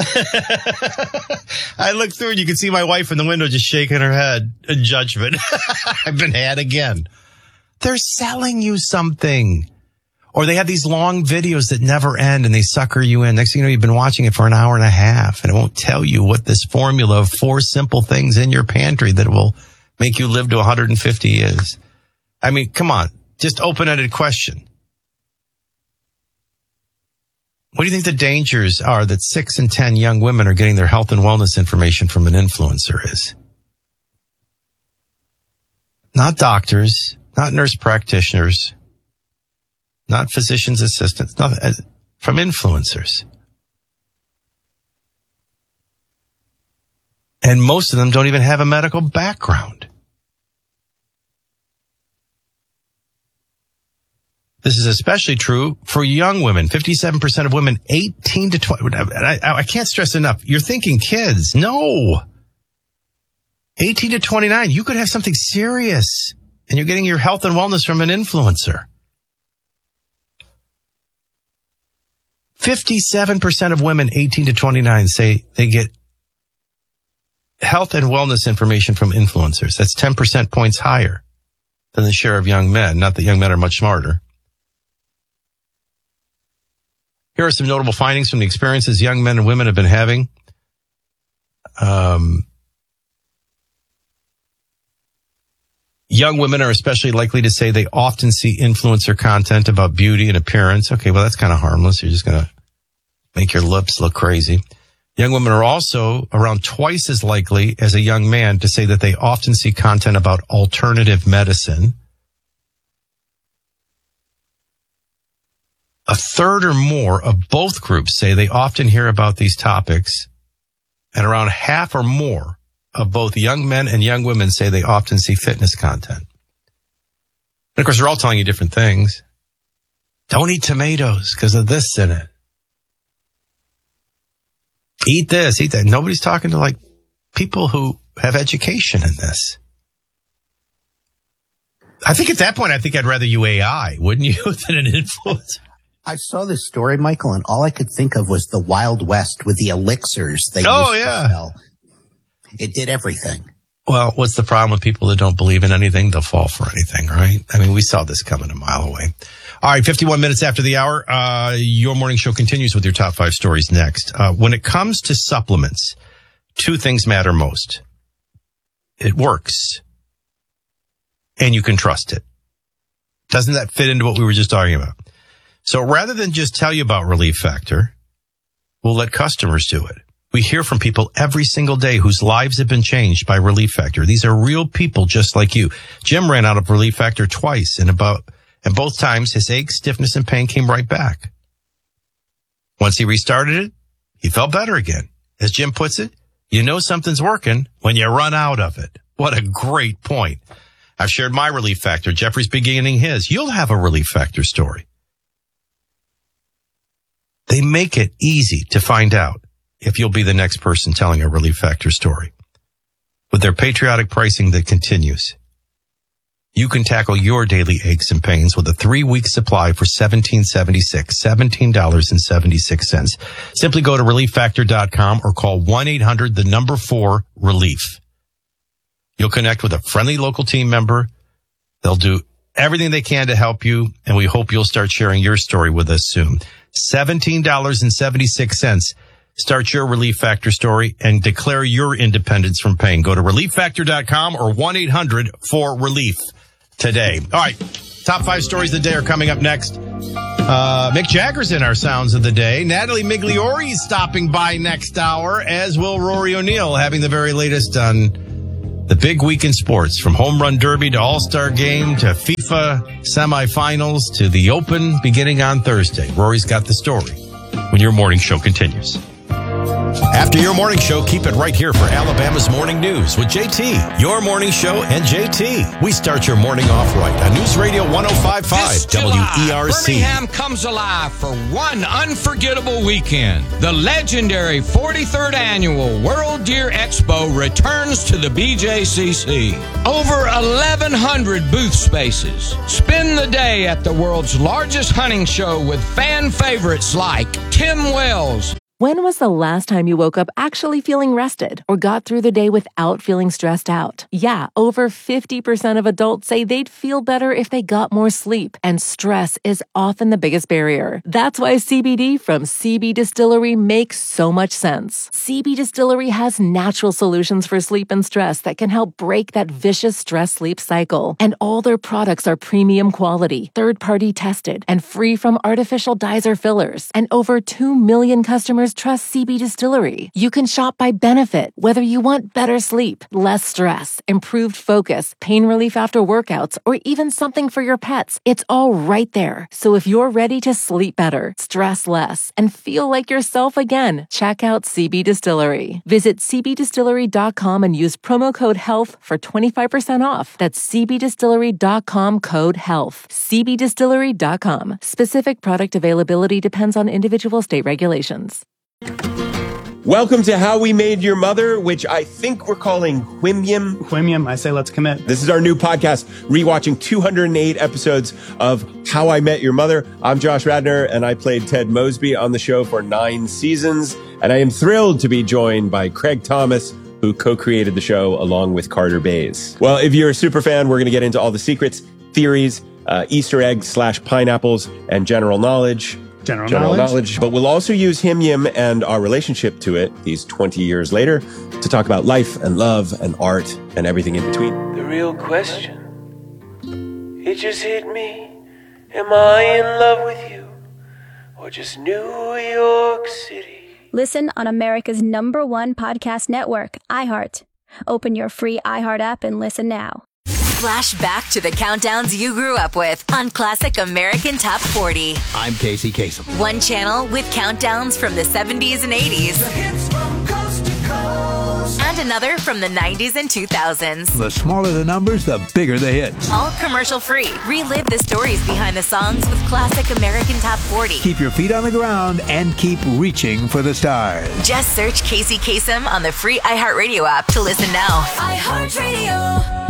I look through and you can see my wife in the window just shaking her head in judgment. I've been had again. They're selling you something. Or they have these long videos that never end and they sucker you in. Next thing you know, you've been watching it for an hour and a half and it won't tell you what this formula of 4 simple things in your pantry that will make you live to 150 is. I mean, come on. Just open-ended question. What do you think the dangers are that 6 in 10 young women are getting their health and wellness information from an influencer is? Not doctors, not nurse practitioners, not physician's assistants, nothing, from influencers. And most of them don't even have a medical background. This is especially true for young women. 57% of women 18 to 20. I can't stress enough. You're thinking kids. No. 18 to 29. You could have something serious. And you're getting your health and wellness from an influencer. 57% of women 18 to 29 say they get health and wellness information from influencers. That's 10% points higher than the share of young men. Not that young men are much smarter. Here are some notable findings from the experiences young men and women have been having. Young women are especially likely to say they often see influencer content about beauty and appearance. Okay, well, that's kind of harmless. You're just going to make your lips look crazy. Young women are also around twice as likely as a young man to say that they often see content about alternative medicine. A third or more of both groups say they often hear about these topics, and around half or more of both young men and young women say they often see fitness content. And of course, they're all telling you different things. Don't eat tomatoes because of this in it. Eat this, eat that. Nobody's talking to like people who have education in this. I think at that point, I think I'd rather you AI, wouldn't you, than an influencer? I saw this story, Michael, and all I could think of was the Wild West with the elixirs they used to sell. It did everything. Well, what's the problem with people that don't believe in anything? They'll fall for anything, right? I mean, we saw this coming a mile away. All right, 51 minutes after the hour, your morning show continues with your top 5 stories next. When it comes to supplements, 2 things matter most. It works, and you can trust it. Doesn't that fit into what we were just talking about? So rather than just tell you about Relief Factor, we'll let customers do it. We hear from people every single day whose lives have been changed by Relief Factor. These are real people just like you. Jim ran out of Relief Factor twice, and both times his ache, stiffness, and pain came right back. Once he restarted it, he felt better again. As Jim puts it, you know something's working when you run out of it. What a great point. I've shared my Relief Factor. Jeffrey's beginning his. You'll have a Relief Factor story. They make it easy to find out if you'll be the next person telling a Relief Factor story with their patriotic pricing that continues. You can tackle your daily aches and pains with a 3-week supply for $17.76. Simply go to ReliefFactor.com or call 1-800-4-RELIEF. You'll connect with a friendly local team member. They'll do everything they can to help you, and we hope you'll start sharing your story with us soon. $17.76. Start your Relief Factor story and declare your independence from pain. Go to ReliefFactor.com or 1-800-4-RELIEF today. All right. Top 5 stories of the day are coming up next. Mick Jagger's in our Sounds of the Day. Natalie Migliore is stopping by next hour, as will Rory O'Neill, having the very latest on the big week in sports, from Home Run Derby to All-Star Game to FIFA semifinals to the Open beginning on Thursday. Rory's got the story when your morning show continues. After your morning show, keep it right here for Alabama's Morning News with JT. Your morning show and JT. We start your morning off right on News Radio 105.5 WERC. Birmingham comes alive for one unforgettable weekend. The legendary 43rd Annual World Deer Expo returns to the BJCC. Over 1,100 booth spaces. Spend the day at the world's largest hunting show with fan favorites like Tim Wells. When was the last time you woke up actually feeling rested or got through the day without feeling stressed out? Yeah, over 50% of adults say they'd feel better if they got more sleep, and stress is often the biggest barrier. That's why CBD from CB Distillery makes so much sense. CB Distillery has natural solutions for sleep and stress that can help break that vicious stress-sleep cycle. And all their products are premium quality, third-party tested, and free from artificial dyes or fillers. And over 2 million customers trust CB Distillery. You can shop by benefit, whether you want better sleep, less stress, improved focus, pain relief after workouts, or even something for your pets. It's all right there. So if you're ready to sleep better, stress less, and feel like yourself again, check out CB Distillery. Visit cbdistillery.com and use promo code HEALTH for 25% off. That's cbdistillery.com, code HEALTH. cbdistillery.com. Specific product availability depends on individual state regulations. Welcome to How We Made Your Mother, which I think we're calling Whimyam. Whimyam, I say let's commit. This is our new podcast, rewatching 208 episodes of How I Met Your Mother. I'm Josh Radnor, and I played Ted Mosby on the show for 9 seasons. And I am thrilled to be joined by Craig Thomas, who co-created the show along with Carter Bays. Well, if you're a super fan, we're going to get into all the secrets, theories, Easter eggs / pineapples, and general knowledge. General knowledge. But we'll also use Him Yim and our relationship to it these 20 years later to talk about life and love and art and everything in between. The real question, it just hit me. Am I in love with you or just New York City? Listen on America's #1 podcast network, iHeart. Open your free iHeart app and listen now. Flash back to the countdowns you grew up with on Classic American Top 40. I'm Casey Kasem. One channel with countdowns from the 70s and 80s. The hits from coast to coast. And another from the 90s and 2000s. The smaller the numbers, the bigger the hits. All commercial free. Relive the stories behind the songs with Classic American Top 40. Keep your feet on the ground and keep reaching for the stars. Just search Casey Kasem on the free iHeartRadio app to listen now. iHeartRadio.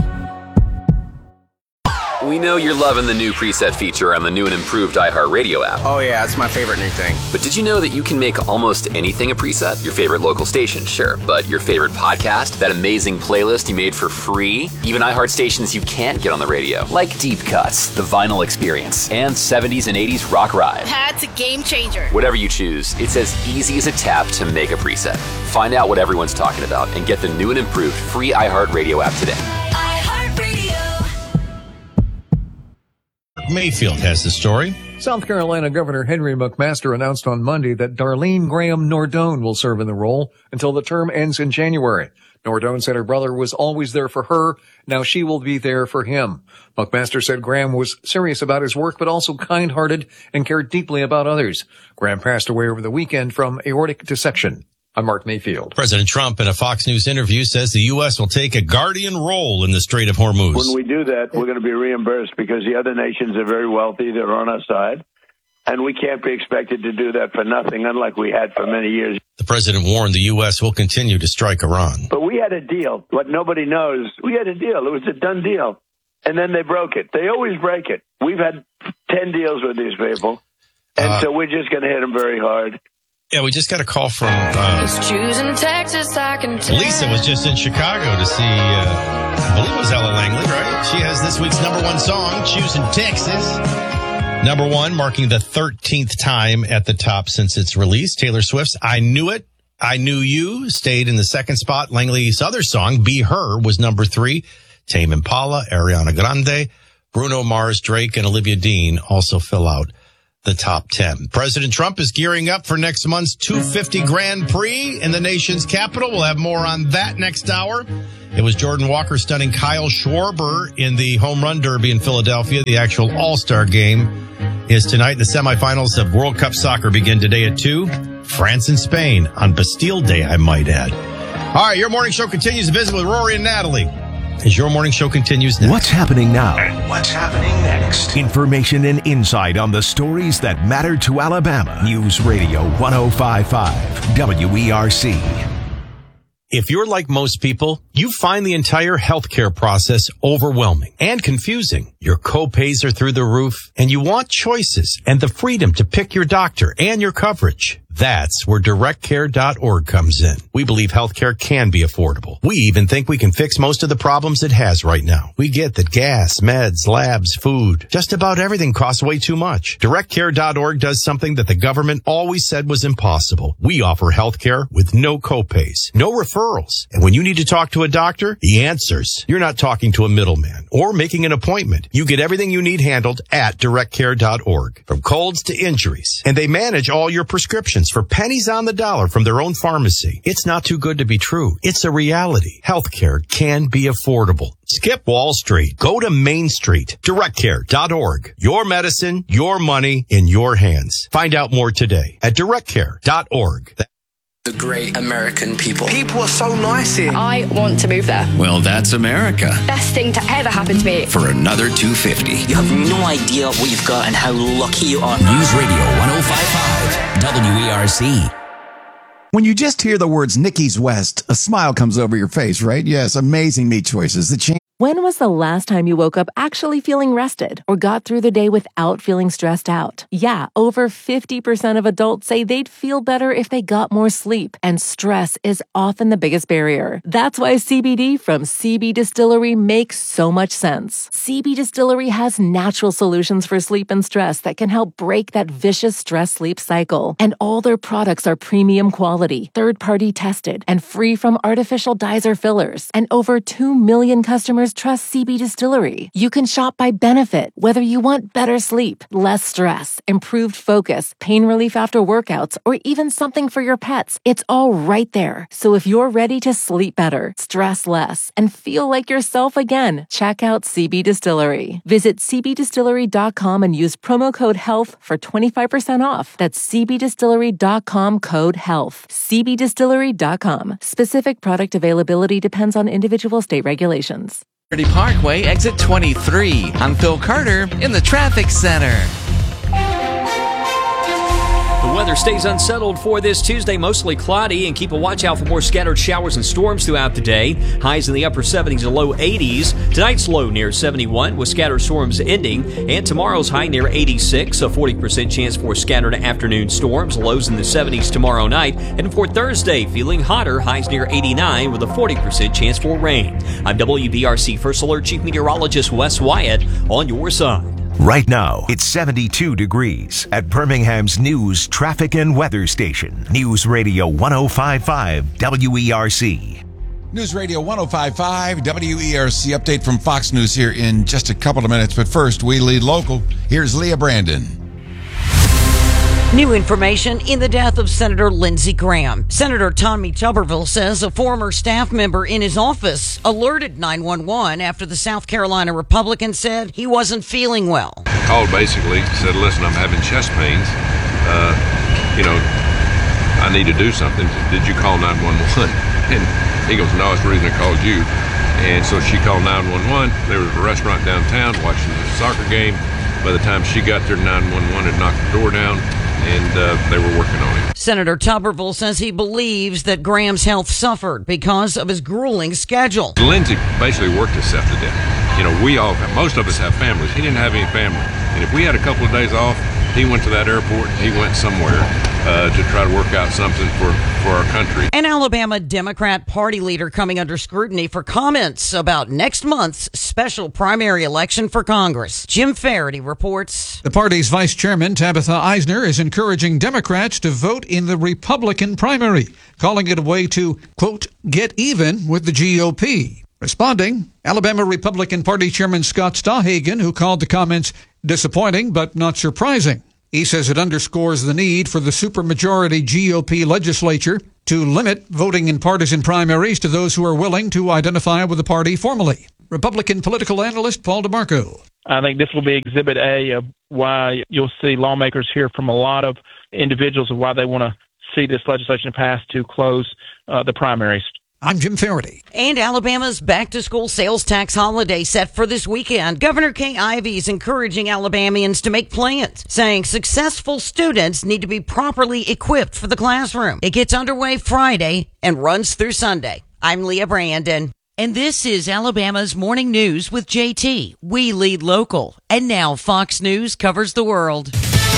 We know you're loving the new preset feature on the new and improved iHeartRadio app. Oh yeah, it's my favorite new thing. But did you know that you can make almost anything a preset? Your favorite local station, sure. But your favorite podcast? That amazing playlist you made for free? Even iHeart stations you can't get on the radio. Like Deep Cuts, The Vinyl Experience, and 70s and 80s Rock Ride. That's a game changer. Whatever you choose, it's as easy as a tap to make a preset. Find out what everyone's talking about and get the new and improved free iHeartRadio app today. Mayfield has the story. South Carolina Governor Henry McMaster announced on Monday that Darlene Graham Nordone will serve in the role until the term ends in January. Nordone said her brother was always there for her. Now she will be there for him. McMaster said Graham was serious about his work, but also kind-hearted and cared deeply about others. Graham passed away over the weekend from aortic dissection. I'm Mark Mayfield. President Trump, in a Fox News interview, says the U.S. will take a guardian role in the Strait of Hormuz. When we do that, we're going to be reimbursed because the other nations are very wealthy. They're on our side. And we can't be expected to do that for nothing, unlike we had for many years. The president warned the U.S. will continue to strike Iran. But we had a deal. What nobody knows, we had a deal. It was a done deal. and then they broke it. They always break it. We've had 10 deals with these people, and so we're just going to hit them very hard. Yeah, we just got a call from Lisa was just in Chicago to see, I believe it was Ella Langley, right? She has this week's number one song, Choosing Texas. Number one, marking the 13th time at the top since its release. Taylor Swift's I Knew It, I Knew You stayed in the second spot. Langley's other song, Be Her, was number 3. Tame Impala, Ariana Grande, Bruno Mars, Drake, and Olivia Dean also fill out the top 10. President Trump is gearing up for next month's 250 Grand Prix in the nation's capital. We'll have more on that next hour. It was Jordan Walker stunning Kyle Schwarber in the home run derby in Philadelphia. The actual all-star game is tonight. The semifinals of World Cup soccer begin today at 2. France and Spain on Bastille Day, I might add. All right, your morning show continues to visit with Rory and Natalie. As your morning show continues next. What's happening now? And what's happening next? Information and insight on the stories that matter to Alabama. News Radio 105.5 WERC. If you're like most people, you find the entire healthcare process overwhelming and confusing. Your co-pays are through the roof, and you want choices and the freedom to pick your doctor and your coverage. That's where DirectCare.org comes in. We believe healthcare can be affordable. We even think we can fix most of the problems it has right now. We get that gas, meds, labs, food, just about everything costs way too much. DirectCare.org does something that the government always said was impossible. We offer healthcare with no copays, no referrals. And when you need to talk to a doctor, he answers. You're not talking to a middleman or making an appointment. You get everything you need handled at DirectCare.org, from colds to injuries. And they manage all your prescriptions for pennies on the dollar from their own pharmacy. It's not too good to be true. It's a reality. Healthcare can be affordable. Skip Wall Street. Go to Main Street. DirectCare.org. Your medicine, your money in your hands. Find out more today at DirectCare.org. The great American people. People are so nice here. I want to move there. Well, that's America. Best thing to ever happen to me. For another 250. You have no idea what you've got and how lucky you are. News Radio 105.5 WERC. When you just hear the words Nikki's West, a smile comes over your face, right? Yes, amazing meat choices. When was the last time you woke up actually feeling rested or got through the day without feeling stressed out? Yeah, over 50% of adults say they'd feel better if they got more sleep, and stress is often the biggest barrier. That's why CBD from CB Distillery makes so much sense. CB Distillery has natural solutions for sleep and stress that can help break that vicious stress-sleep cycle. And all their products are premium quality, third-party tested, and free from artificial dyes or fillers. And over 2 million customers trust CB Distillery. You can shop by benefit, whether you want better sleep, less stress, improved focus, pain relief after workouts, or even something for your pets. It's all right there. So if you're ready to sleep better, stress less, and feel like yourself again, check out CB Distillery. Visit cbdistillery.com and use promo code HEALTH for 25% off. That's cbdistillery.com, code HEALTH. cbdistillery.com. Specific product availability depends on individual state regulations. Parkway, exit 23. I'm Phil Carter in the traffic center. The weather stays unsettled for this Tuesday, mostly cloudy, and keep a watch out for more scattered showers and storms throughout the day. Highs in the upper 70s to low 80s. Tonight's low near 71 with scattered storms ending, and tomorrow's high near 86, a 40% chance for scattered afternoon storms. Lows in the 70s tomorrow night, and for Thursday, feeling hotter, highs near 89 with a 40% chance for rain. I'm WBRC First Alert Chief Meteorologist Wes Wyatt on your side. Right now, it's 72 degrees at Birmingham's news, traffic, and weather station. News Radio 105.5 WERC. News Radio 105.5 WERC update from Fox News here in just a couple of minutes. But first, we lead local. Here's Leah Brandon. New information in the death of Senator Lindsey Graham. Senator Tommy Tuberville says a former staff member in his office alerted 911 after the South Carolina Republican said he wasn't feeling well. Called basically, said, listen, I'm having chest pains. I need to do something. Did you call 911? And he goes, no, it's the reason I called you. And so she called 911. There was a restaurant downtown watching the soccer game. By the time she got there, 911 had knocked the door down. And they were working on it. Senator Tuberville says he believes that Graham's health suffered because of his grueling schedule. Lindsey basically worked himself to death. most of us have families. He didn't have any family. And if we had a couple of days off, he went to that airport and he went somewhere to try to work out something for our country. An Alabama Democrat Party leader coming under scrutiny for comments about next month's special primary election for Congress. Jim Faraday reports. The party's vice chairman, Tabitha Eisner, is encouraging Democrats to vote in the Republican primary, calling it a way to, quote, get even with the GOP. Responding, Alabama Republican Party Chairman Scott Stahagen, who called the comments disappointing but not surprising. He says it underscores the need for the supermajority GOP legislature to limit voting in partisan primaries to those who are willing to identify with the party formally. Republican political analyst Paul DeMarco. I think this will be Exhibit A of why you'll see lawmakers hear from a lot of individuals of why they want to see this legislation passed to close the primaries. I'm Jim Faraday. And Alabama's back-to-school sales tax holiday set for this weekend. Governor Kay Ivey is encouraging Alabamians to make plans, saying successful students need to be properly equipped for the classroom. It gets underway Friday and runs through Sunday. I'm Leah Brandon. And this is Alabama's Morning News with JT. We lead local. And now Fox News covers the world.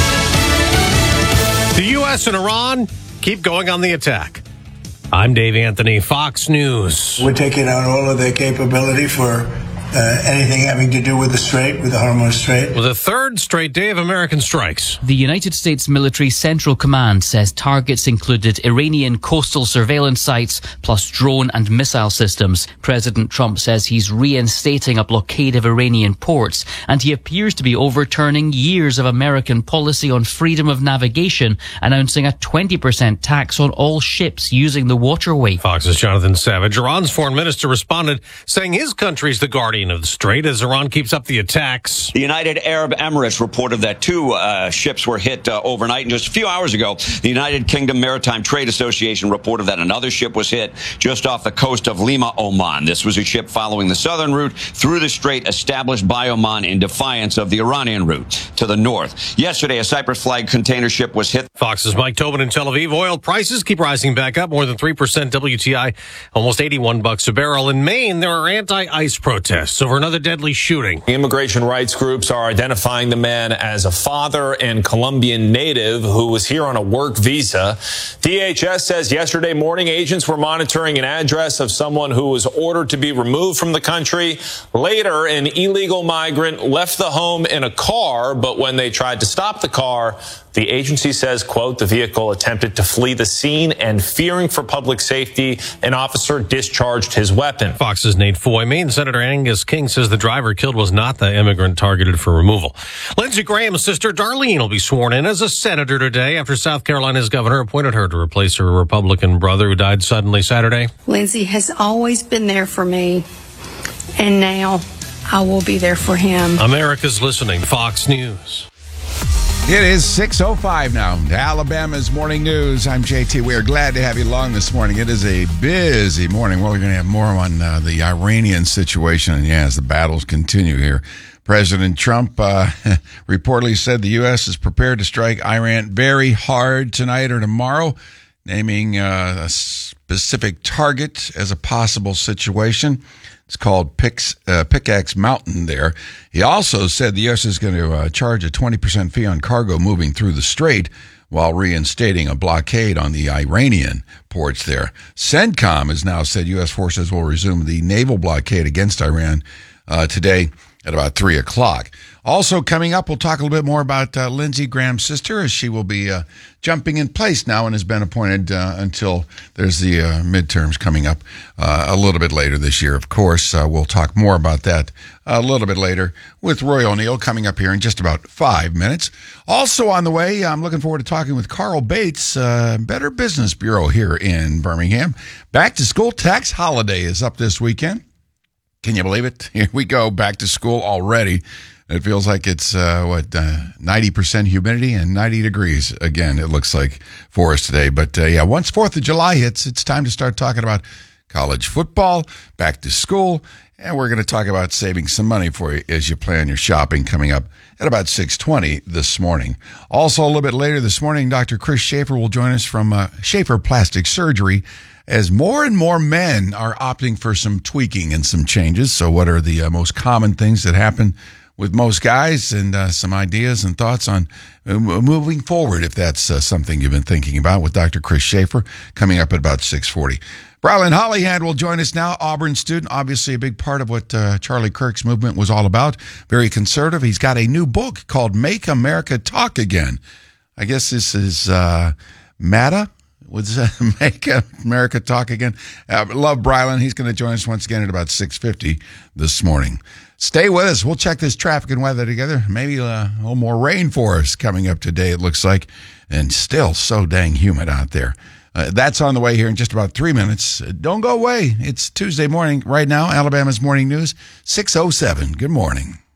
The U.S. and Iran keep going on the attack. I'm Dave Anthony, Fox News. We're taking out all of their capability for anything having to do with the Strait, with the Hormuz Strait. With a third straight day of American strikes. The United States Military Central Command says targets included Iranian coastal surveillance sites plus drone and missile systems. President Trump says he's reinstating a blockade of Iranian ports, and he appears to be overturning years of American policy on freedom of navigation, announcing a 20% tax on all ships using the waterway. Fox's Jonathan Savage. Iran's foreign minister responded, saying his country's the guardian of the strait as Iran keeps up the attacks. The United Arab Emirates reported that 2 ships were hit overnight. And just a few hours ago, the United Kingdom Maritime Trade Association reported that another ship was hit just off the coast of Lima, Oman. This was a ship following the southern route through the strait established by Oman in defiance of the Iranian route to the north. Yesterday, a Cyprus flag container ship was hit. Fox's Mike Tobin in Tel Aviv. Oil prices keep rising back up more than 3%. WTI almost $81 a barrel. In Maine, there are anti-ICE protests over another deadly shooting. Immigration rights groups are identifying the man as a father and Colombian native who was here on a work visa. DHS says yesterday morning agents were monitoring an address of someone who was ordered to be removed from the country. Later, an illegal migrant left the home in a car, but when they tried to stop the car, the agency says, quote, the vehicle attempted to flee the scene, and fearing for public safety, an officer discharged his weapon. Fox's Nate Foy. Maine Senator Angus King says the driver killed was not the immigrant targeted for removal. Lindsey Graham's sister Darlene will be sworn in as a senator today after South Carolina's governor appointed her to replace her Republican brother who died suddenly Saturday. Lindsey has always been there for me, and now I will be there for him. America's listening. Fox News. It is 6:05 now. Alabama's Morning News. I'm JT. We are glad to have you along this morning. It is a busy morning. Well, we're going to have more on the Iranian situation. And as the battles continue here, President Trump reportedly said the U.S. is prepared to strike Iran very hard tonight or tomorrow, naming a specific target as a possible situation. It's called Pickaxe Mountain there. He also said the U.S. is going to charge a 20% fee on cargo moving through the strait while reinstating a blockade on the Iranian ports there. CENTCOM has now said U.S. forces will resume the naval blockade against Iran today at about 3 o'clock. Also coming up, we'll talk a little bit more about Lindsey Graham's sister, as she will be jumping in place now and has been appointed until there's the midterms coming up a little bit later this year. Of course, we'll talk more about that a little bit later with Roy O'Neill coming up here in just about 5 minutes. Also on the way, I'm looking forward to talking with Carl Bates, Better Business Bureau here in Birmingham. Back to school tax holiday is up this weekend. Can you believe it? Here we go, back to school already. It feels like it's, 90% humidity and 90 degrees again, it looks like, for us today. But, once 4th of July hits, it's time to start talking about college football, back to school, and we're going to talk about saving some money for you as you plan your shopping coming up at about 6:20 this morning. Also, a little bit later this morning, Dr. Chris Schaefer will join us from Schaefer Plastic Surgery as more and more men are opting for some tweaking and some changes. So what are the most common things that happen with most guys, and some ideas and thoughts on moving forward, if that's something you've been thinking about, with Dr. Chris Schaefer coming up at about 6:40. Brian Hollyhand will join us now, Auburn student, obviously a big part of what Charlie Kirk's movement was all about, very conservative. He's got a new book called Make America Talk Again. I guess this is MATA? Would Make America Talk Again? Love Brylan. He's going to join us once again at about 6:50 this morning. Stay with us. We'll check this traffic and weather together. Maybe a little more rain for us coming up today, it looks like, and still so dang humid out there. That's on the way here in just about 3 minutes. Don't go away. It's Tuesday morning right now. Alabama's Morning News, 6:07. Good morning.